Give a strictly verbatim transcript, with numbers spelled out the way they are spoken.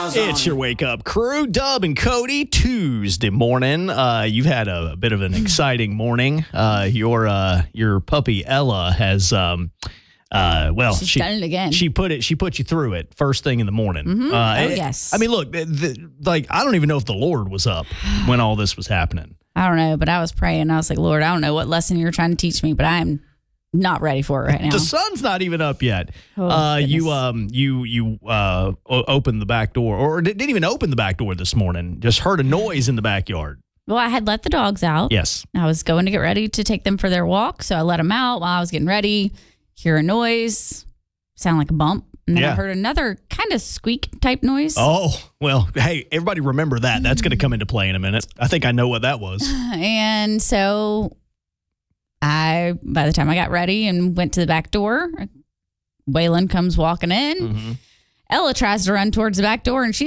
It's your wake up crew, Dub and Cody, Tuesday morning. Uh, you've had a, a bit of an exciting morning. Uh, your uh, your puppy Ella has, um, uh, well, She's she done it again. She put it. She put you through it first thing in the morning. Mm-hmm. Uh, oh it, yes. I mean, look, the, the, like I don't even know if the Lord was up when all this was happening. I don't know, but I was praying. I was like, Lord, I don't know what lesson you're trying to teach me, but I'm not ready for it right now. The sun's not even up yet. Oh, uh, goodness. you um you you uh o- opened the back door, or didn't even open the back door this morning. Just heard a noise in the backyard. Well, I had let the dogs out. Yes. I was going to get ready to take them for their walk, so I let them out while I was getting ready. Hear a noise, sound like a bump, and then Yeah. I heard another kind of squeak type noise. Oh, well, hey, everybody remember that. That's going to come into play in a minute. I think I know what that was. And so I, by the time I got ready and went to the back door, Waylon comes walking in. Mm-hmm. Ella tries to run towards the back door, and she